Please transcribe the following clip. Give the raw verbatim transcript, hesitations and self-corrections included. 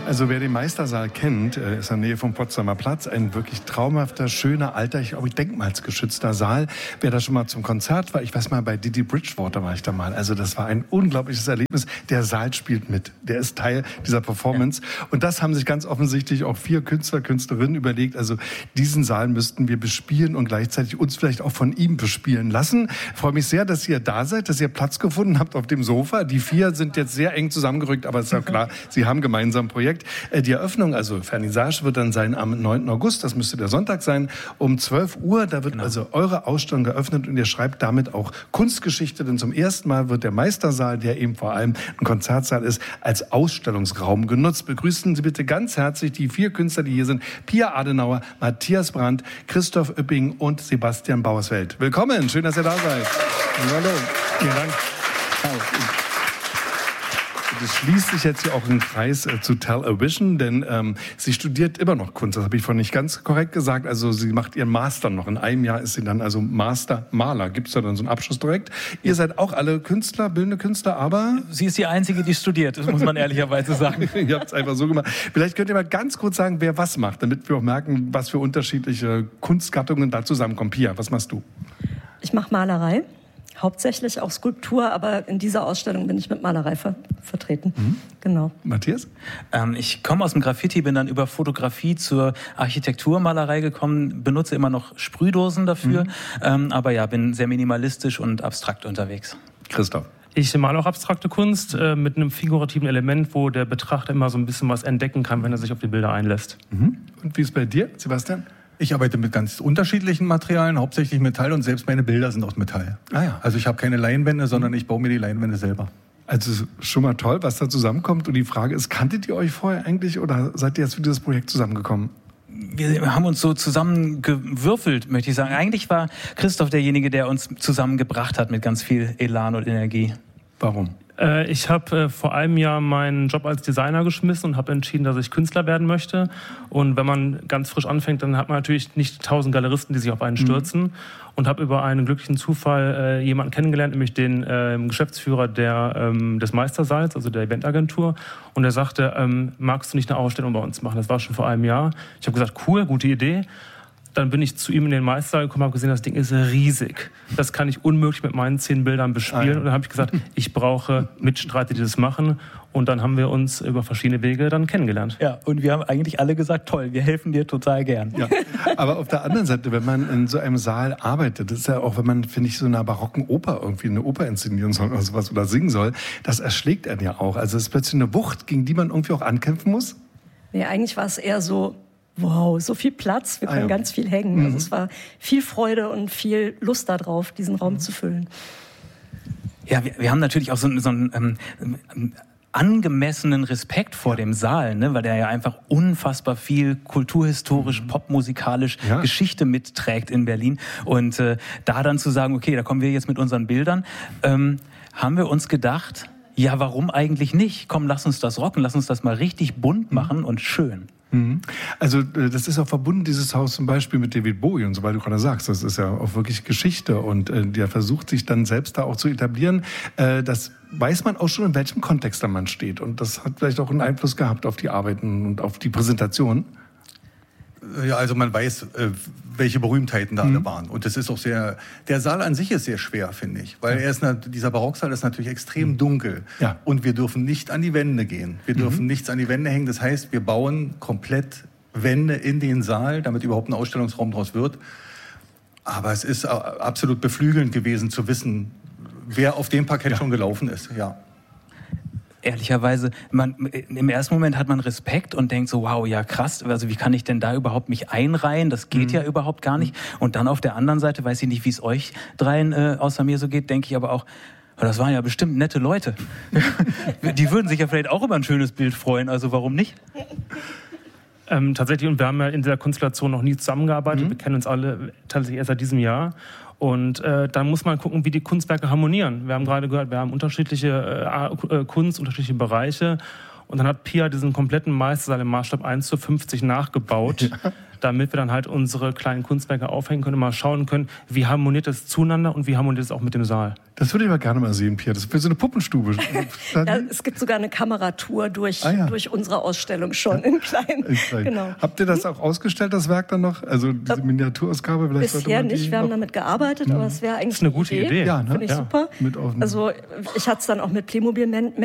Also wer den Meistersaal kennt, ist in der Nähe vom Potsdamer Platz. Ein wirklich traumhafter, schöner, alter, ich glaube, denkmalsgeschützter Saal. Wer da schon mal zum Konzert war, ich weiß mal, bei Didi Bridgewater war ich da mal. Also das war ein unglaubliches Erlebnis. Der Saal spielt mit. Der ist Teil dieser Performance. Ja. Und das haben sich ganz offensichtlich auch vier Künstler, Künstlerinnen überlegt. Also diesen Saal müssten wir bespielen und gleichzeitig uns vielleicht auch von ihm bespielen lassen. Ich freue mich sehr, dass ihr da seid, dass ihr Platz gefunden habt auf dem Sofa. Die vier sind jetzt sehr eng zusammengerückt, aber es ist ja klar, sie haben gemeinsam ein Projekt. Die Eröffnung, also Vernissage, wird dann sein am neunten August, das müsste der Sonntag sein, um zwölf Uhr. Da wird genau. also eure Ausstellung geöffnet und ihr schreibt damit auch Kunstgeschichte, denn zum ersten Mal wird der Meistersaal, der eben vor allem ein Konzertsaal ist, als Ausstellungsraum genutzt. Begrüßen Sie bitte ganz herzlich die vier Künstler, die hier sind: Pia Adenauer, Matthias Brandt, Christoph Oepping und Sebastian Bauersfeld. Willkommen, schön, dass ihr da seid. Hallo. Vielen Dank. Es schließt sich jetzt hier auch ein Kreis äh, zu Tell a Vision, denn ähm, sie studiert immer noch Kunst. Das habe ich vorhin nicht ganz korrekt gesagt. Also sie macht ihren Master noch. In einem Jahr ist sie dann also Master-Maler. Gibt es da dann so einen Abschluss direkt? Ihr seid auch alle Künstler, bildende Künstler, aber... Sie ist die Einzige, die studiert, das muss man ehrlicherweise sagen. Ihr habt es einfach so gemacht. Vielleicht könnt ihr mal ganz kurz sagen, wer was macht, damit wir auch merken, was für unterschiedliche Kunstgattungen da zusammenkommen. Pia, was machst du? Ich mache Malerei. Hauptsächlich auch Skulptur, aber in dieser Ausstellung bin ich mit Malerei ver- vertreten. Mhm. Genau. Matthias? Ähm, ich komme aus dem Graffiti, bin dann über Fotografie zur Architekturmalerei gekommen, benutze immer noch Sprühdosen dafür, mhm. ähm, aber ja, bin sehr minimalistisch und abstrakt unterwegs. Christoph? Ich male auch abstrakte Kunst äh, mit einem figurativen Element, wo der Betrachter immer so ein bisschen was entdecken kann, wenn er sich auf die Bilder einlässt. Mhm. Und wie ist es bei dir, Sebastian? Ich arbeite mit ganz unterschiedlichen Materialien, hauptsächlich Metall, und selbst meine Bilder sind aus Metall. Ah ja. Also ich habe keine Leinwände, sondern ich baue mir die Leinwände selber. Also schon mal toll, was da zusammenkommt. Und die Frage ist, kanntet ihr euch vorher eigentlich oder seid ihr jetzt für dieses Projekt zusammengekommen? Wir haben uns so zusammengewürfelt, möchte ich sagen. Eigentlich war Christoph derjenige, der uns zusammengebracht hat mit ganz viel Elan und Energie. Warum? Äh, ich habe äh, vor einem Jahr meinen Job als Designer geschmissen und habe entschieden, dass ich Künstler werden möchte. Und wenn man ganz frisch anfängt, dann hat man natürlich nicht tausend Galeristen, die sich auf einen stürzen. Mhm. Und habe über einen glücklichen Zufall äh, jemanden kennengelernt, nämlich den äh, Geschäftsführer der, ähm, des Meistersaals, also der Eventagentur. Und er sagte, ähm, magst du nicht eine Ausstellung bei uns machen? Das war schon vor einem Jahr. Ich habe gesagt, cool, gute Idee. Dann bin ich zu ihm in den Meistersaal gekommen und habe gesehen, das Ding ist riesig. Das kann ich unmöglich mit meinen zehn Bildern bespielen. Ah, ja. Und dann habe ich gesagt, ich brauche Mitstreiter, die das machen. Und dann haben wir uns über verschiedene Wege dann kennengelernt. Ja, und wir haben eigentlich alle gesagt, toll, wir helfen dir total gern. Ja. Aber auf der anderen Seite, wenn man in so einem Saal arbeitet, das ist ja auch, wenn man, finde ich, so einer barocken Oper irgendwie eine Oper inszenieren soll oder sowas oder singen soll, das erschlägt einen ja auch. Also es ist plötzlich eine Wucht, gegen die man irgendwie auch ankämpfen muss. Nee, eigentlich war es eher so, wow, so viel Platz, wir können ah, ja. ganz viel hängen. Mhm. Also es war viel Freude und viel Lust darauf, diesen Raum mhm. zu füllen. Ja, wir, wir haben natürlich auch so, so einen ähm, angemessenen Respekt vor dem Saal, ne, weil der ja einfach unfassbar viel kulturhistorisch, mhm. popmusikalisch ja. Geschichte mitträgt in Berlin. Und äh, da dann zu sagen, okay, da kommen wir jetzt mit unseren Bildern, ähm, haben wir uns gedacht, ja, warum eigentlich nicht? Komm, lass uns das rocken, lass uns das mal richtig bunt machen mhm. und schön. Also das ist auch verbunden, dieses Haus zum Beispiel mit David Bowie und so, weil du gerade sagst, das ist ja auch wirklich Geschichte und äh, der versucht sich dann selbst da auch zu etablieren. Äh, das weiß man auch schon, in welchem Kontext da man steht und das hat vielleicht auch einen Einfluss gehabt auf die Arbeiten und auf die Präsentation. Ja, also man weiß, welche Berühmtheiten da mhm. alle waren. Und das ist auch sehr, der Saal an sich ist sehr schwer, finde ich. Weil er ist, dieser Barocksaal ist natürlich extrem mhm. dunkel. Ja. Und wir dürfen nicht an die Wände gehen. Wir dürfen mhm. nichts an die Wände hängen. Das heißt, wir bauen komplett Wände in den Saal, damit überhaupt ein Ausstellungsraum draus wird. Aber es ist absolut beflügelnd gewesen zu wissen, wer auf dem Parkett ja. schon gelaufen ist. Ja. Ehrlicherweise, man, im ersten Moment hat man Respekt und denkt so, wow, ja krass, also wie kann ich denn da überhaupt mich einreihen? Das geht mhm. ja überhaupt gar nicht. Und dann auf der anderen Seite, weiß ich nicht, wie es euch dreien äh, außer mir so geht, denke ich aber auch, das waren ja bestimmt nette Leute. Die würden sich ja vielleicht auch über ein schönes Bild freuen, also warum nicht? Ähm, tatsächlich, und wir haben ja in dieser Konstellation noch nie zusammengearbeitet, mhm. wir kennen uns alle tatsächlich erst seit diesem Jahr. Und äh, dann muss man gucken, wie die Kunstwerke harmonieren. Wir haben gerade gehört, wir haben unterschiedliche äh, Kunst, unterschiedliche Bereiche. Und dann hat Pia diesen kompletten Meistersaal im Maßstab eins zu fünfzig nachgebaut, ja. damit wir dann halt unsere kleinen Kunstwerke aufhängen können und mal schauen können, wie harmoniert das zueinander und wie harmoniert es auch mit dem Saal. Das würde ich aber gerne mal sehen, Pia. Das ist für so eine Puppenstube. Ja, es gibt sogar eine Kameratour durch, ah, ja. durch unsere Ausstellung schon ja. in klein. In klein. Genau. Habt ihr das auch ausgestellt, das Werk dann noch? Also diese Miniaturausgabe? Vielleicht bisher nicht, wir haben damit gearbeitet, aber es wäre eigentlich das ist eine gute Idee. Idee. Ja, ne? Finde ich ja. super. Also ich hatte es dann auch mit Playmobil